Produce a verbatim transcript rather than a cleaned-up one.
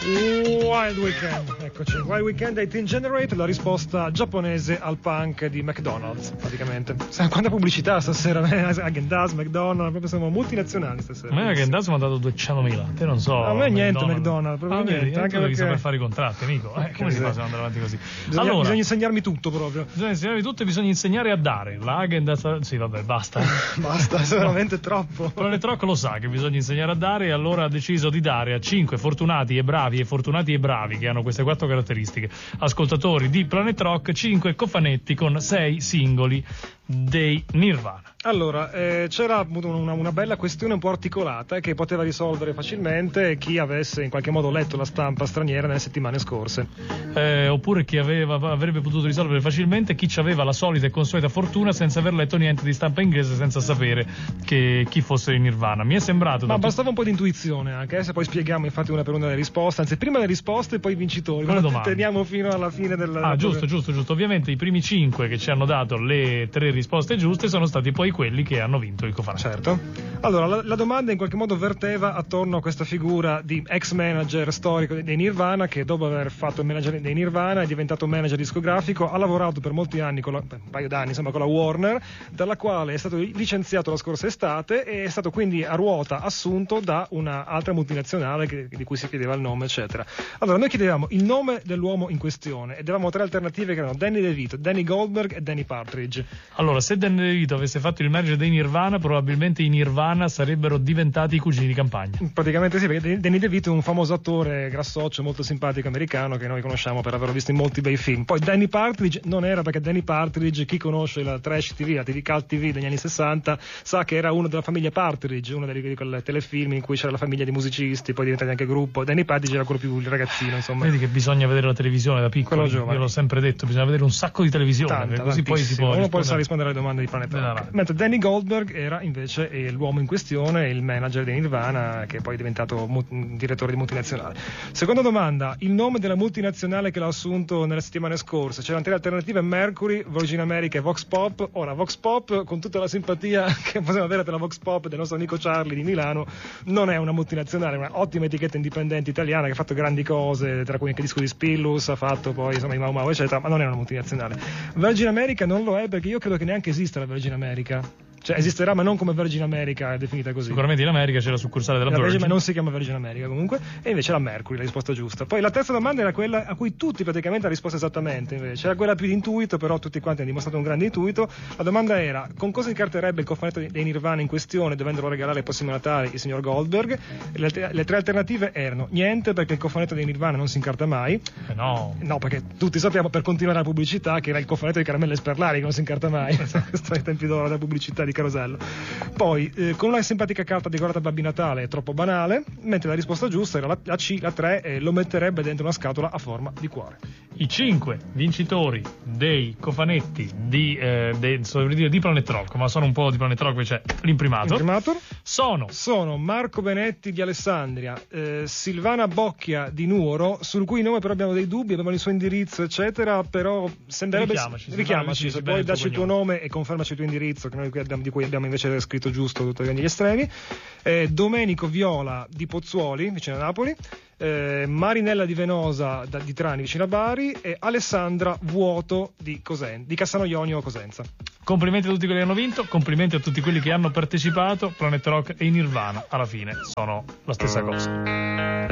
Wild Weekend, eccoci. Wild Weekend dei Teen Generate, la risposta giapponese al punk di McDonald's, praticamente. Sai quanta pubblicità stasera? Häagen-Dazs, McDonald's, proprio siamo multinazionali stasera. A me Häagen-Dazs mi ha dato duecentomila, te non so. A me niente McDonald's, McDonald's proprio ah, niente. Vedi, Anche devi perché... saper fare i contratti, amico. Eh, come si fa se andare avanti così? Bisogna, allora, bisogna insegnarmi tutto proprio. Bisogna insegnarmi tutto e bisogna insegnare a dare. La Häagen-Dazs, sì vabbè, basta. Basta, è veramente troppo. Planet Rock lo sa che bisogna insegnare a dare e allora ha deciso di dare a cinque fortunati e bravi e fortunati e bravi che hanno queste quattro caratteristiche ascoltatori di Planet Rock cinque cofanetti con sei singoli dei Nirvana. Allora, eh, c'era una, una bella questione un po' articolata che poteva risolvere facilmente chi avesse in qualche modo letto la stampa straniera nelle settimane scorse. Eh, oppure chi aveva, avrebbe potuto risolvere facilmente chi ci aveva la solita e consueta fortuna senza aver letto niente di stampa inglese, senza sapere che chi fosse in Nirvana. Mi è sembrato... Ma da bastava un po' di intuizione anche, eh, se poi spieghiamo infatti una per una le risposte, anzi prima le risposte e poi i vincitori. Con le domande. Teniamo fino alla fine del... Ah, giusto, giusto, giusto. Ovviamente i primi cinque che ci hanno dato le tre risposte giuste sono stati poi quelli che hanno vinto il cofanetto. Certo. Allora, la, la domanda in qualche modo verteva attorno a questa figura di ex manager storico dei Nirvana che dopo aver fatto il manager dei Nirvana è diventato manager discografico, ha lavorato per molti anni, con la, un paio d'anni insomma, con la Warner, dalla quale è stato licenziato la scorsa estate e è stato quindi a ruota assunto da una altra multinazionale che, di cui si chiedeva il nome, eccetera. Allora, noi chiedevamo il nome dell'uomo in questione e davamo tre alternative che erano Danny DeVito, Danny Goldberg e Danny Partridge. Allora, se Danny DeVito avesse fatto il manager dei Nirvana, probabilmente i Nirvana sarebbero diventati i cugini di campagna. Praticamente sì, perché Danny DeVito è un famoso attore grassoccio, molto simpatico americano che noi conosciamo per averlo visto in molti bei film. Poi Danny Partridge non era, perché Danny Partridge, chi conosce la trash tivù, la T V Cult T V degli anni sessanta, sa che era uno della famiglia Partridge, uno di quei telefilm in cui c'era la famiglia di musicisti, poi diventati anche gruppo. Danny Partridge era quello più il ragazzino, insomma. Vedi che bisogna vedere la televisione da piccolo, io l'ho sempre detto, bisogna vedere un sacco di televisione, Tanta, così poi si può uno poi rispondere... sa rispondere alle domande di Planet Rock. Mentre Danny Goldberg era invece eh, l'uomo in questione, il manager di Nirvana, che poi è diventato mu- direttore di multinazionale. Seconda domanda, il nome della multinazionale che l'ha assunto nelle settimane scorse. C'erano tre alternative: Mercury, Virgin America e Vox Pop. Ora, Vox Pop, con tutta la simpatia che possiamo avere per la Vox Pop del nostro amico Charlie di Milano, non è una multinazionale, è una ottima etichetta indipendente italiana che ha fatto grandi cose, tra cui anche disco di Spillus, ha fatto poi insomma i Mau Mau eccetera, ma non è una multinazionale. Virgin America non lo è, perché io credo che neanche esista la Virgin America. Cioè esisterà, ma non come Virgin America è definita così. Sicuramente in America c'è la succursale della la Virgin, Virgin, ma non si chiama Virgin America comunque. E invece la Mercury, la risposta giusta. Poi la terza domanda era quella a cui tutti praticamente hanno risposto esattamente, invece era quella più di intuito, però tutti quanti hanno dimostrato un grande intuito. La domanda era: con cosa incarterebbe il cofanetto dei Nirvana in questione, dovendolo regalare il prossimo Natale il signor Goldberg? Le, le tre alternative erano: niente, perché il cofanetto dei Nirvana non si incarta mai. Eh no. No, perché tutti sappiamo, per continuare la pubblicità, che era il cofanetto di caramelle sperlari che non si incarta mai. Questo ai tempi d'oro della pubblicità di Carosello. Poi eh, con una simpatica carta decorata Babbi Natale è troppo banale, mentre la risposta giusta era la, la C, la tre, e lo metterebbe dentro una scatola a forma di cuore. I cinque vincitori dei cofanetti di, eh, de, dire, di Planet Rock, ma sono un po' di Planet Rock, c'è l'imprimator, Imprimator. sono sono Marco Benetti di Alessandria, eh, Silvana Bocchia di Nuoro, sul cui nome però abbiamo dei dubbi, abbiamo il suo indirizzo eccetera, però sembrerebbe richiamaci, richiamaci se poi dacci il tuo nome e confermaci il tuo indirizzo, che noi abbiamo, di cui abbiamo invece scritto giusto tutti gli estremi. eh, Domenico Viola di Pozzuoli vicino a Napoli, eh, Marinella di Venosa da, di Trani vicino a Bari, e Alessandra Vuoto di, Cosen- di Cassano Ionio Cosenza. Complimenti a tutti quelli che hanno vinto, complimenti a tutti quelli che hanno partecipato. Planet Rock e Nirvana alla fine sono la stessa cosa.